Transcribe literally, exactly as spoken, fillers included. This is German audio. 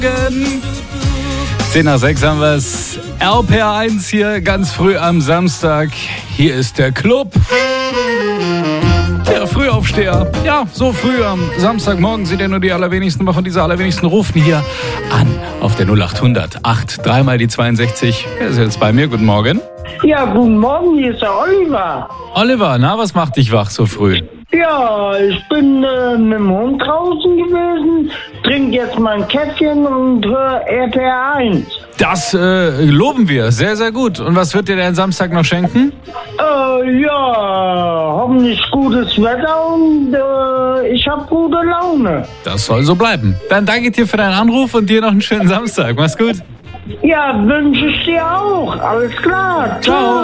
zehn nach sechs haben wir es. R P R eins hier ganz früh am Samstag. Hier ist der Club. Der Frühaufsteher. Ja, so früh am Samstagmorgen sind ja nur die allerwenigsten, aber von dieser allerwenigsten rufen hier an auf der null acht hundert acht, dreimal die zweiundsechzig. Wer ist jetzt bei mir? Guten Morgen. Ja, guten Morgen, hier ist der Oliver. Oliver, na, was macht dich wach so früh? Ja, ich bin äh, mit dem Hund draußen gewesen, trinke jetzt mal ein Käffchen und höre R P R eins. Das äh, loben wir. Sehr, sehr gut. Und was wird dir denn Samstag noch schenken? Äh, ja, hoffentlich gutes Wetter und äh, ich habe gute Laune. Das soll so bleiben. Dann danke ich dir für deinen Anruf und dir noch einen schönen Samstag. Mach's gut. Ja, wünsche ich dir auch. Alles klar. Ciao.